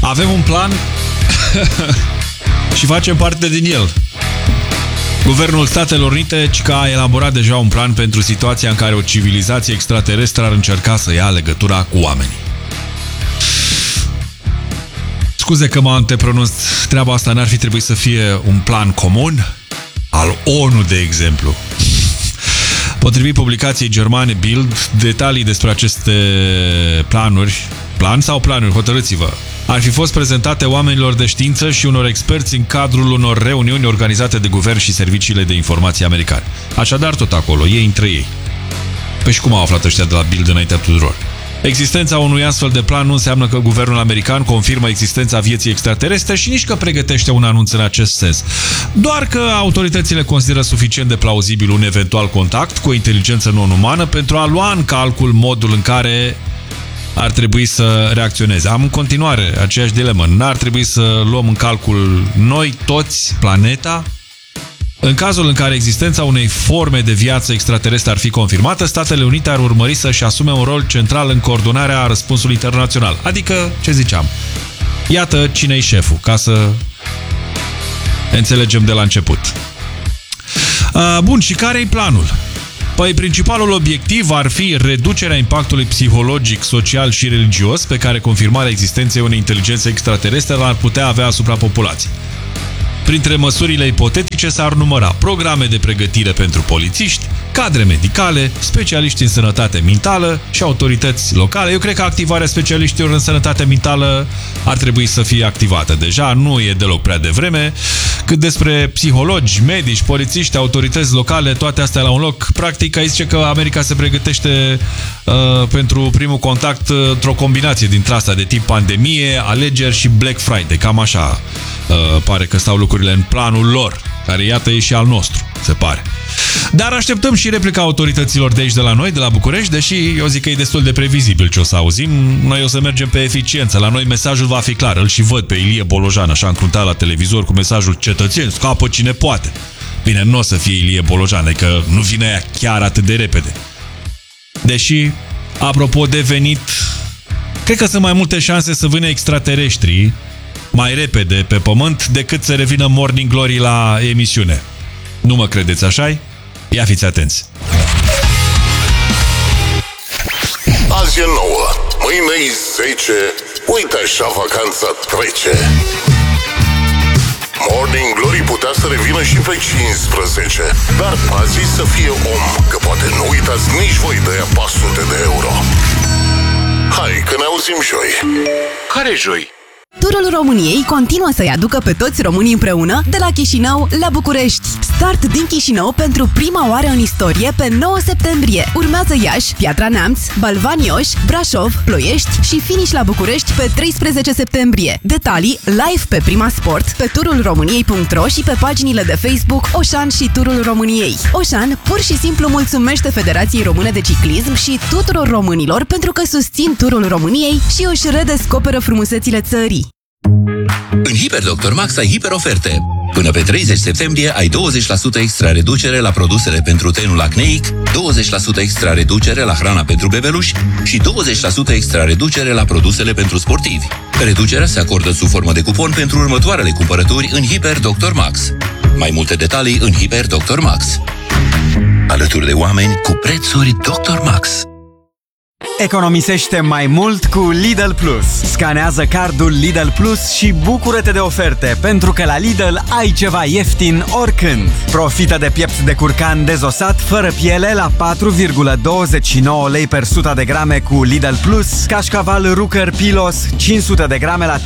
Avem un plan și facem parte din el. Guvernul Statelor Unite a elaborat deja un plan pentru situația în care o civilizație extraterestră ar încerca să ia legătura cu oamenii. Scuze că m-am antepronunț, treaba asta n-ar fi trebuit să fie un plan comun? Al ONU, de exemplu. Potrivit publicației germane Bild, detalii despre aceste planuri, hotărâți-vă, ar fi fost prezentate oamenilor de știință și unor experți în cadrul unor reuniuni organizate de guvern și serviciile de informații americane. Așadar, tot acolo, ei între ei. Păi și cum au aflat ăștia de la Bild înaintea tuturor? Existența unui astfel de plan nu înseamnă că guvernul american confirmă existența vieții extraterestre și nici că pregătește un anunț în acest sens. Doar că autoritățile consideră suficient de plauzibil un eventual contact cu o inteligență non-umană pentru a lua în calcul modul în care ar trebui să reacționeze. Am în continuare aceeași dilemă. N-ar trebui să luăm în calcul noi toți, planeta? În cazul în care existența unei forme de viață extraterestră ar fi confirmată, Statele Unite ar urmări să-și asume un rol central în coordonarea răspunsului internațional. Adică, ce ziceam? Iată cine-i șeful, ca să înțelegem de la început. Bun, și care-i planul? Păi principalul obiectiv ar fi reducerea impactului psihologic, social și religios pe care confirmarea existenței unei inteligențe extraterestre l-ar putea avea asupra populației. Printre măsurile ipotetice s-ar număra programe de pregătire pentru polițiști, cadre medicale, specialiști în sănătate mentală și autorități locale. Eu cred că activarea specialiștilor în sănătate mentală ar trebui să fie activată. Deja nu e deloc prea devreme. Cât despre psihologi, medici, polițiști, autorități locale, toate astea la un loc, practic aici zice că America se pregătește pentru primul contact într-o combinație dintre asta de tip pandemie, alegeri și Black Friday. Cam așa pare că stau lucrurile în planul lor, care iată e și al nostru, se pare. Dar așteptăm și replica autorităților de aici de la noi, de la București, deși eu zic că e destul de previzibil ce o să auzim. Noi o să mergem pe eficiență. La noi mesajul va fi clar. Îl și văd pe Ilie Bolojan, așa încruntat la televizor cu mesajul cetățeni, scapă cine poate. Bine, nu o să fie Ilie Bolojan, adică nu vine aia chiar atât de repede. Deși, apropo de venit, cred că sunt mai multe șanse să vină extraterestrii mai repede pe pământ decât să revină Morning Glory la emisiune. Nu mă credeți, așa-i? Ia fiți atenți! Azi e 9, mâine e 10, uite așa vacanța trece. Morning Glory putea să revină și pe 15, dar azi să fie om, că poate nu uitați nici voi de aia 400 de euro. Hai, că ne auzim joi. Care joi? Turul României continuă să-i aducă pe toți românii împreună de la Chișinău la București. Start din Chișinău pentru prima oară în istorie pe 9 septembrie. Urmează Iași, Piatra Neamț, Balvani-Oș, Brașov, Ploiești și finish la București pe 13 septembrie. Detalii live pe Prima Sport, pe turulromâniei.ro și pe paginile de Facebook Oșan și Turul României. Oșan pur și simplu mulțumește Federației Române de Ciclism și tuturor românilor pentru că susțin Turul României și își redescoperă frumusețile țării. În Hiper Dr. Max ai hiperoferte. Până pe 30 septembrie ai 20% extra reducere la produsele pentru tenul acneic, 20% extra reducere la hrana pentru bebeluși și 20% extra reducere la produsele pentru sportivi. Reducerea se acordă sub formă de cupon pentru următoarele cumpărături în Hiper Dr. Max. Mai multe detalii în Hiper Dr. Max. Alături de oameni cu prețuri Dr. Max. Economisește mai mult cu Lidl Plus. Scanează cardul Lidl Plus și bucură-te de oferte, pentru că la Lidl ai ceva ieftin oricând. Profită de piept de curcan dezosat fără piele la 4,29 lei per 100 de grame cu Lidl Plus, cașcaval Rucker Pilos 500 de grame la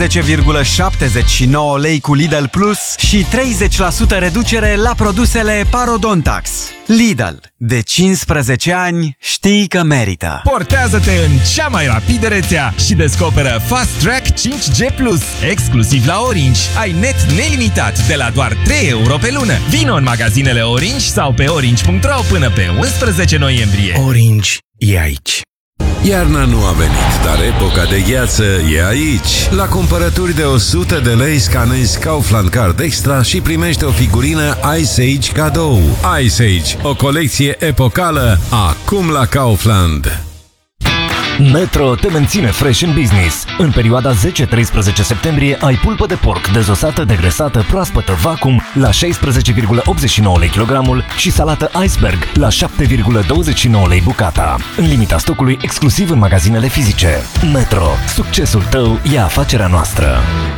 13,79 lei cu Lidl Plus și 30% reducere la produsele Parodontax. Lidl. De 15 ani știi că merită. Portează-te în cea mai rapidă rețea și descoperă Fast Track 5G+, exclusiv la Orange. Ai net nelimitat de la doar 3 euro pe lună. Vino în magazinele Orange sau pe orange.ro până pe 11 noiembrie. Orange e aici. Iarna nu a venit, dar epoca de gheață e aici. La cumpărături de 100 de lei scanezi Kaufland Card Extra și primești o figurină Ice Age cadou. Ice Age, o colecție epocală, acum la Kaufland. Metro te menține fresh în business. În perioada 10-13 septembrie ai pulpă de porc dezosată, degresată, proaspătă, vacuum la 16,89 lei kilogramul și salată iceberg la 7,29 lei bucata. În limita stocului exclusiv în magazinele fizice. Metro. Succesul tău e afacerea noastră.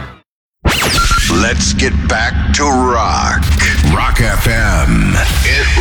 Let's get back to rock. Rock FM. It